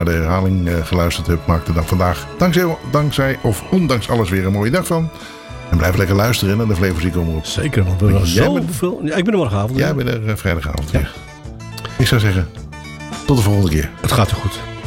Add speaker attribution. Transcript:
Speaker 1: de herhaling geluisterd hebt, maak er dan vandaag dankzij of ondanks alles weer een mooie dag van. En blijf lekker luisteren naar de Flevomuziek Omroep.
Speaker 2: Zeker, want we hebben zoveel... Ja, ik ben er morgenavond.
Speaker 1: Jij bent er vrijdagavond weer. Ik zou zeggen, tot de volgende keer.
Speaker 2: Het gaat er goed.